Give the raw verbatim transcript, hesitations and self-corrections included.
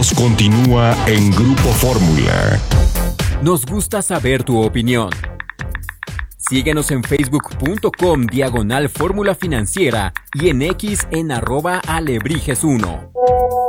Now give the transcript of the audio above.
voz continúa en Grupo Fórmula. Nos gusta saber tu opinión. Síguenos en facebook.com diagonal Fórmula Financiera y en X en arroba alebrijes uno.